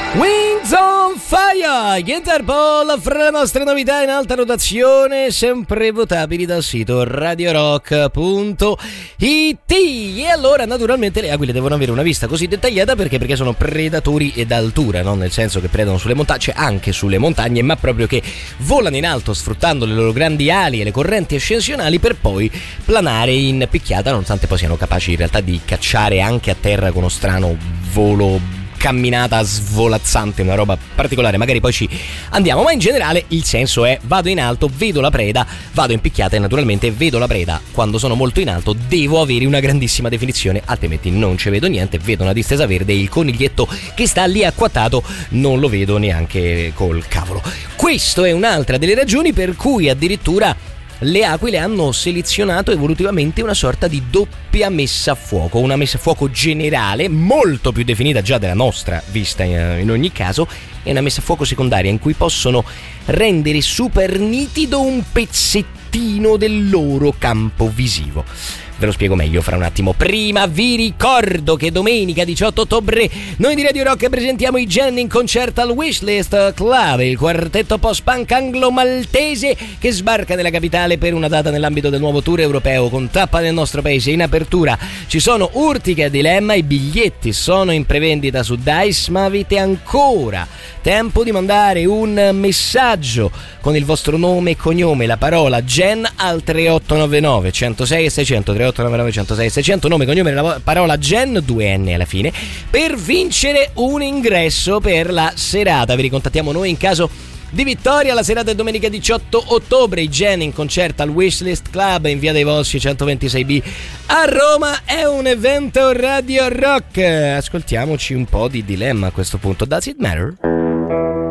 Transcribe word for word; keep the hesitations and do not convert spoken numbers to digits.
Wings on Fire, Interpol, fra le nostre novità in alta rotazione, sempre votabili dal sito radio rock punto it. E allora naturalmente le aquile devono avere una vista così dettagliata perché perché sono predatori ed altura, non nel senso che predano sulle montagne, cioè anche sulle montagne, ma proprio che volano in alto sfruttando le loro grandi ali e le correnti ascensionali per poi planare in picchiata, nonostante poi siano capaci in realtà di cacciare anche a terra con uno strano volo, camminata svolazzante, una roba particolare, magari poi ci andiamo, ma in generale il senso è: vado in alto, vedo la preda, vado in picchiata e naturalmente vedo la preda. Quando sono molto in alto devo avere una grandissima definizione, altrimenti non ci vedo niente, vedo una distesa verde e il coniglietto che sta lì acquattato non lo vedo neanche col cavolo. Questo è un'altra delle ragioni per cui addirittura le aquile hanno selezionato evolutivamente una sorta di doppia messa a fuoco, una messa a fuoco generale molto più definita già della nostra vista in ogni caso, e una messa a fuoco secondaria in cui possono rendere super nitido un pezzettino del loro campo visivo. Ve lo spiego meglio fra un attimo. Prima vi ricordo che domenica diciotto ottobre noi di Radio Rock presentiamo i Gen in concerto al Wishlist Club, il quartetto post-punk anglo-maltese che sbarca nella capitale per una data nell'ambito del nuovo tour europeo con tappa nel nostro paese. In apertura ci sono Urtica e Dilemma, i biglietti sono in prevendita su Dice, ma avete ancora tempo di mandare un messaggio con il vostro nome e cognome, la parola Gen al tre otto nove nove uno zero sei sei zero zero tre otto nove nove uno zero sei sei zero zero, nome e cognome, la parola Gen, due N alla fine, per vincere un ingresso per la serata. Vi ricontattiamo noi in caso di vittoria. La serata è domenica diciotto ottobre, i Gen in concerto al Wishlist Club in via dei Volsci centoventisei B a Roma. È un evento Radio Rock. Ascoltiamoci un po' di Dilemma a questo punto. Does it matter?